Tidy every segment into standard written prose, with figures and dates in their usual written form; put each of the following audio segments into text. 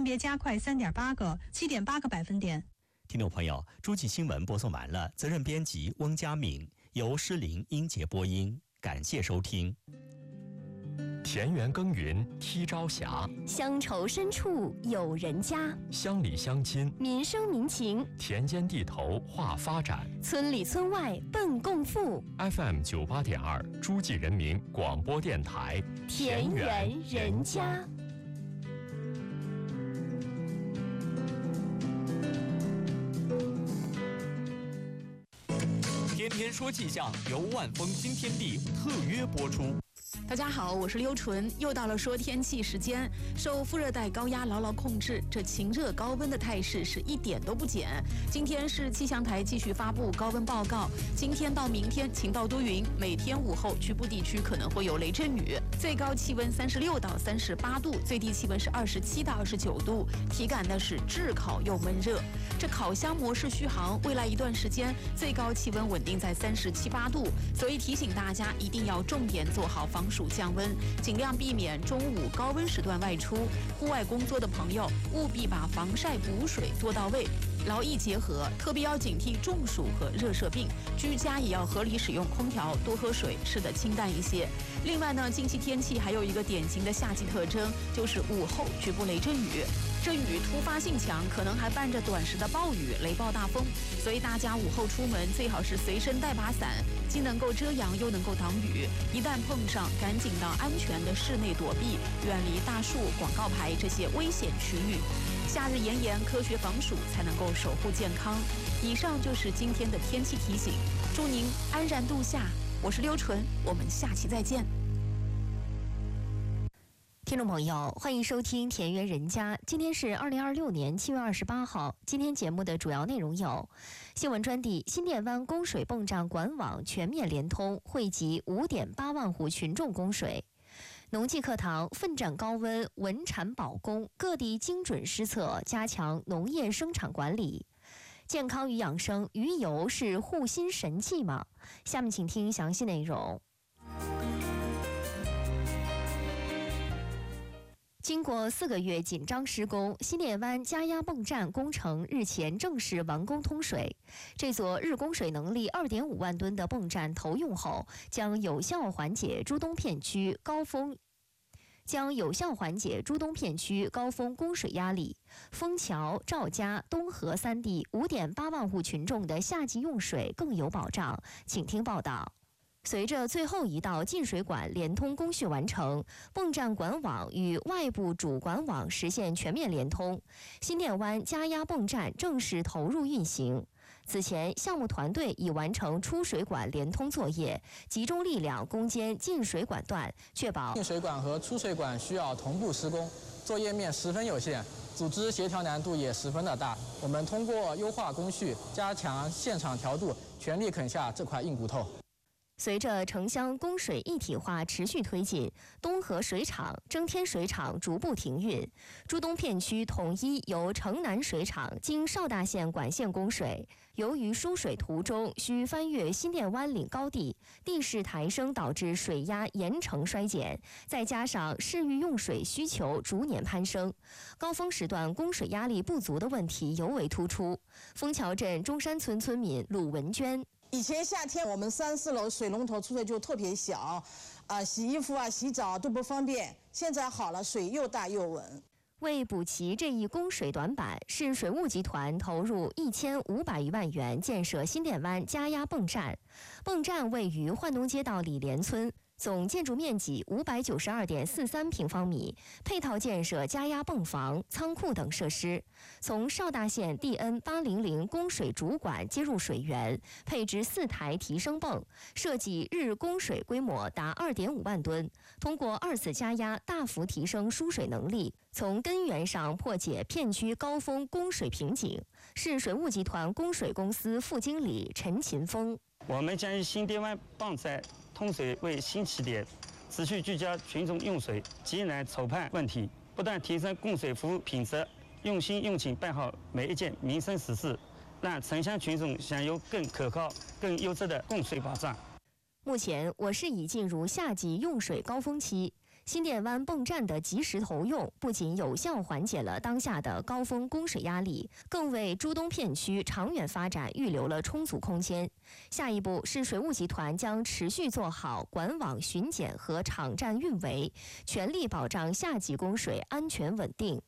别加快3.8个、7.8个百分点。 听众朋友，诸暨新闻播送完了，责任编辑翁佳敏，由施玲、英杰播音，感谢收听。 田园耕耘剔朝霞， 乡愁深处有人家， 乡里乡亲民生民情， 田间地头话发展， 村里村外奔共富。 FM 98.2诸暨人民广播电台， 田园人家。 天天说气象由万丰新天地特约播出。 大家好，我是刘纯，又到了说天气时间。受副热带高压牢牢控制，这晴热高温的态势是一点都不减。今天是气象台继续发布高温报告，今天到明天晴到多云，每天午后局部地区可能会有雷阵雨，最高气温36到38度，最低气温是27到29度，体感呢是炙烤又闷热。这烤箱模式续航，未来一段时间最高气温稳定在37、8度，所以提醒大家一定要重点做好防暑降温，尽量避免中午高温时段外出。户外工作的朋友务必把防晒补水做到位，劳逸结合，特别要警惕中暑和热射病。居家也要合理使用空调，多喝水，吃得清淡一些。另外呢，近期天气还有一个典型的夏季特征，就是午后局部雷阵雨。这雨突发性强，可能还伴着短时的暴雨、雷暴大风，所以大家午后出门最好是随身带把伞，既能够遮阳又能够挡雨。一旦碰上，赶紧到安全的室内躲避，远离大树、广告牌这些危险区域。夏日炎炎，科学防暑才能够守护健康。以上就是今天的天气提醒，祝您安然度夏。我是刘纯，我们下期再见。 听众朋友，欢迎收听田园人家。今天是2026年7月28号。今天节目的主要内容有：新闻专题，新店湾供水泵站管网全面联通，惠及5.8万户群众供水；农技课堂，奋战高温，稳产保供，各地精准施测，加强农业生产管理；健康与养生，鱼油是护心神器吗？下面请听详细内容。经过4个月紧张施工，新店湾加压泵站工程日前正式完工通水。这座日供水能力2.5万吨的泵站投用后，将有效缓解株东片区高峰供水压力。枫桥、赵家、东河3地5.8万户群众的夏季用水更有保障。请听报道。随着最后一道进水管连通工序完成，泵站管网与外部主管网实现全面连通，新店湾加压泵站正式投入运行。此前，项目团队已完成出水管连通作业，集中力量攻坚进水管段，确保进水管和出水管需要同步施工，作业面十分有限，组织协调难度也十分的大。我们通过优化工序，加强现场调度，全力啃下这块硬骨头。 随着城乡供水一体化持续推进，东河水厂、征天水厂逐步停运，株东片区统一由城南水厂经邵大县管线供水。由于输水途中需翻越新店湾岭高地，地势抬升导致水压盐城衰减，再加上市域用水需求逐年攀升，高峰时段供水压力不足的问题尤为突出。枫桥镇中山村村民鲁文娟。 以前夏天我们3、4楼水龙头出水就特别小，洗衣服洗澡都不方便。现在好了，水又大又稳。 为补齐这一供水短板，市水务集团投入1500余万元建设新店湾加压泵站。泵站位于焕东街道李连村，总建筑面积592.43平方米，配套建设加压泵房、仓库等设施。从邵大县 DN800 供水主管接入水源，配置4台提升泵，设计日供水规模达2.5万吨。通过2次加压，大幅提升输水能力，从根源上破解片区高峰供水瓶颈。市水务集团供水公司副经理陈勤峰： 我们将以新店湾泵站通水为新起点，持续聚焦群众用水急难愁盼问题，不断提升供水服务品质，用心用情办好每一件民生实事，让城乡群众享有更可靠、更优质的供水保障。 目前，我市已进入夏季用水高峰期。 新店湾泵站的及时投用，不仅有效缓解了当下的高峰供水压力，更为珠东片区长远发展预留了充足空间。下一步是水务集团将持续做好管网巡检和场站运维，全力保障夏季供水安全稳定。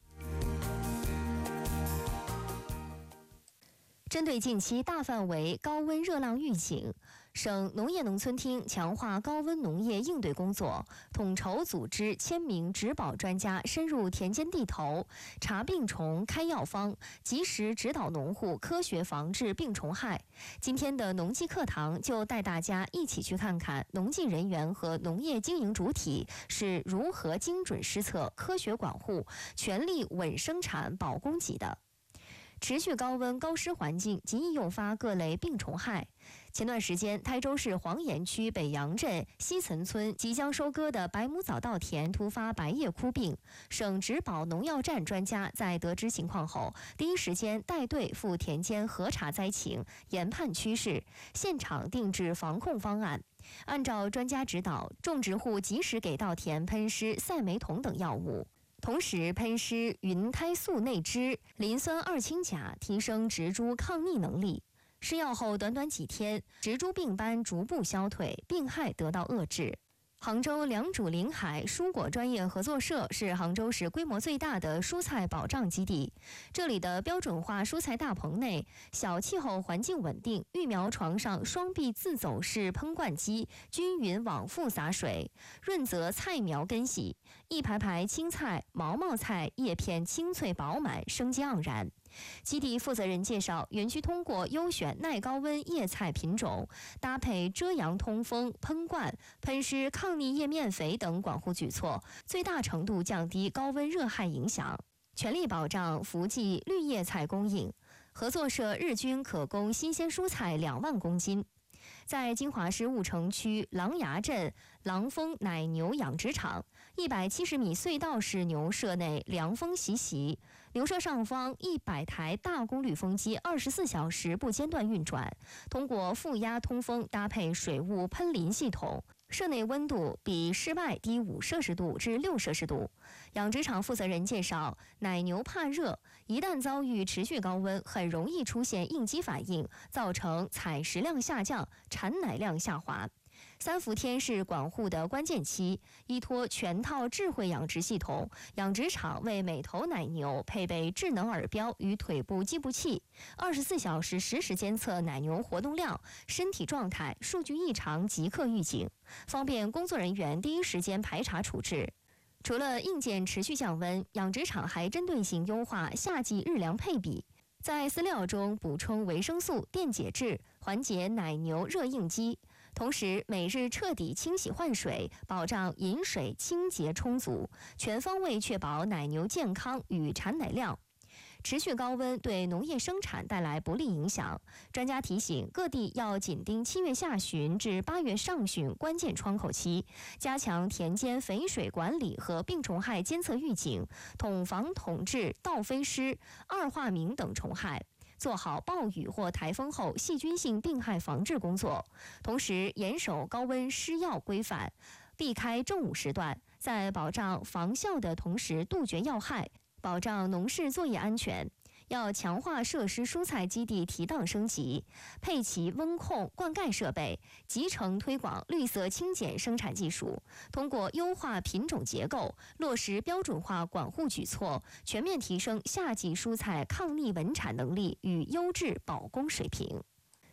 针对近期大范围高温热浪预警，省农业农村厅强化高温农业应对工作，统筹组织1000名植保专家深入田间地头，查病虫、开药方，及时指导农户科学防治病虫害。今天的农技课堂就带大家一起去看看农技人员和农业经营主体是如何精准施策、科学管护、全力稳生产保供给的。持续高温高湿环境极易诱发各类病虫害。前段时间，台州市黄岩区北杨镇西岑村即将收割的白母枣稻田突发白叶枯病，省植保农药站专家在得知情况后，第一时间带队赴田间核查灾情，研判趋势，现场定制防控方案。按照专家指导，种植户及时给稻田喷施赛霉酮等药物。同时喷施云胎素内酯、磷酸二氢钾，提升植株抗逆能力。施药后短短几天，植株病斑逐步消退，病害得到遏制。杭州良渚临海蔬果专业合作社是杭州市规模最大的蔬菜保障基地。这里的标准化蔬菜大棚内，小气候环境稳定，育苗床上双臂自走式喷灌机均匀往复洒水，润泽菜苗根系。一排排青菜、毛毛菜叶片清脆饱满，生机盎然。基地负责人介绍，园区通过优选耐高温叶菜品种，搭配遮阳通风、喷灌、喷施抗逆叶面肥等管护举措，最大程度降低高温热害影响，全力保障福季绿叶菜供应。合作社日均可供新鲜蔬菜2万公斤。在金华市婺城区狼牙镇狼峰奶牛养殖场，170米隧道式牛舍内凉风习习，牛舍上方100台大功率风机24小时不间断运转，通过负压通风搭配水雾喷淋系统，舍内温度比室外低5摄氏度至6摄氏度。养殖场负责人介绍，奶牛怕热，一旦遭遇持续高温，很容易出现应激反应，造成采食量下降、产奶量下滑。3伏天是管护的关键期，依托全套智慧养殖系统，养殖场为每头奶牛配备智能耳标与腿部计步器，24小时实时监测奶牛活动量、身体状态，数据异常即刻预警，方便工作人员第一时间排查处置。除了硬件持续降温，养殖场还针对性优化夏季日粮配比，在饲料中补充维生素、电解质，缓解奶牛热应激。同时，每日彻底清洗换水，保障饮水清洁充足，全方位确保奶牛健康与产奶量。持续高温对农业生产带来不利影响，专家提醒各地要紧盯7月下旬至8月上旬关键窗口期，加强田间肥水管理和病虫害监测预警，统防统治倒飞虱、二化鸣等虫害。做好暴雨或台风后细菌性病害防治工作，同时严守高温施药规范，避开正午时段，在保障防效的同时杜绝药害，保障农事作业安全。要强化设施蔬菜基地提档升级，配齐温控灌溉设备，集成推广绿色清碱生产技术，通过优化品种结构，落实标准化管护举措，全面提升夏季蔬菜抗逆稳产能力与优质保供水平。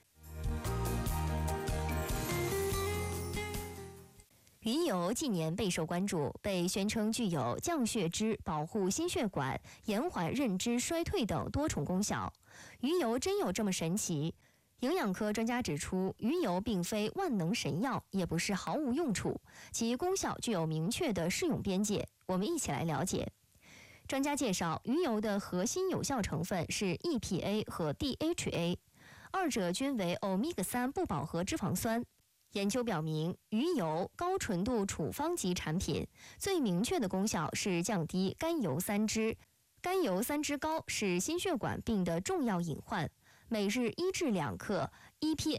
鱼油近年备受关注，被宣称具有降血脂、保护心血管、延缓认知衰退等多重功效。鱼油真有这么神奇？营养科专家指出，鱼油并非万能神药，也不是毫无用处，其功效具有明确的适用边界。我们一起来了解。专家介绍，鱼油的核心有效成分是 EPA 和 DHA， 二者均为欧米伽3不饱和脂肪酸。研究表明，鱼油高纯度处方级产品最明确的功效是降低甘油三酯。甘油三酯高是心血管病的重要隐患，每日1至2克 EPA